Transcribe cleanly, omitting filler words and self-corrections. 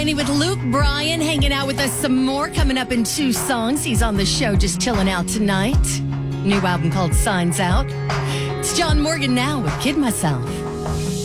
With Luke Bryan hanging out with us some more, coming up in 2 songs. He's on the show just chilling out tonight. New album called Signs Out. It's John Morgan now with Kid Myself.